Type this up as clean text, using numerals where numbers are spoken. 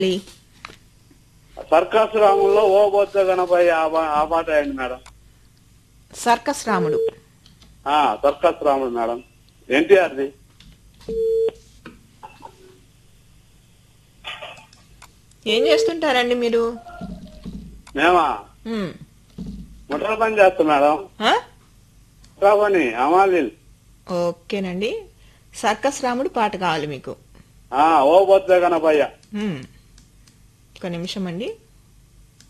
Circus రాముల్లో ఓ బొత్త గణపయ్య ఆ పాట అయింది మేడం. సర్కస్ రాముడు. సర్కస్ రాముడు మేడం, ఎన్టీఆర్ది. ఏం చేస్తుంటారండి మీరు? మేమా ఉమ్. ముఠా పని చేస్తాం మేడం. ఆ? ముఠా పని అమాలీల్. ఓకేనండి, సర్కస్ రాముడు పాట కావాలి మీకు. ఓ బొత్త గణపయ్య. ఒక నిమిషం అండి.